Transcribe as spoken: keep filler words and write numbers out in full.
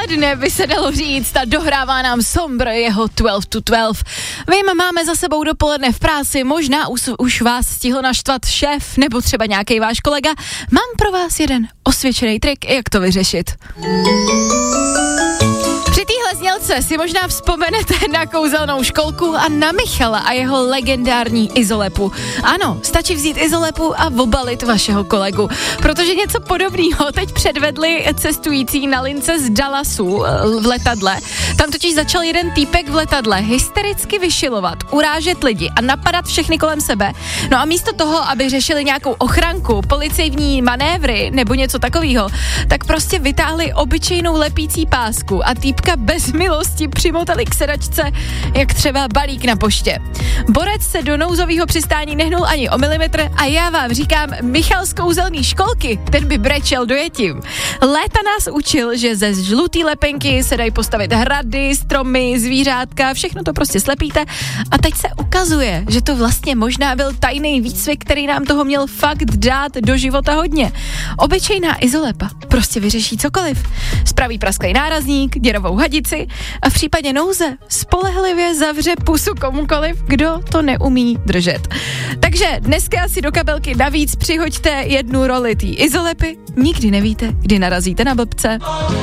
dne by se dalo říct a dohrává nám Sombr jeho dvanáct to dvanáct. Vím, máme za sebou dopoledne v práci, možná už, už vás stihl naštvat šéf nebo třeba nějaký váš kolega. Mám pro vás jeden osvědčený trik, jak to vyřešit. Při téhle znělce si možná vzpomenete na kouzelnou školku a na Michala a jeho legendární izolepu. Ano, stačí vzít izolepu a obalit vašeho kolegu, protože něco podobného teď předvedli cestující na lince z Dallasu v letadle. Tam totiž začal jeden týpek v letadle hystericky vyšilovat, urážet lidi a napadat všechny kolem sebe. No a místo toho, aby řešili nějakou ochranku, policejní manévry nebo něco takového, tak prostě vytáhli obyčejnou lepící pásku a týpka bez milosti přimotali k sedačce, jak třeba balík na poště. Borec se do nouzového přistání nehnul ani o milimetr a já vám říkám, Michal z kouzelný školky, ten by brečel dojetím. Léta nás učil, že ze žlutý lepenky se dají postavit hrady, stromy, zvířátka, všechno to prostě slepíte a teď se ukazuje, že to vlastně možná byl tajný výcvik, který nám toho měl fakt dát do života hodně. Obyčejná izolepa prostě vyřeší cokoliv. Spraví prasklý nárazník, děrovou hadici a v případě nouze spolehlivě zavře pusu komukoliv, kdo to neumí držet. Takže dneska si do kabelky navíc přihoďte jednu roli té izolepy. Nikdy nevíte, kdy narazíte na blbce.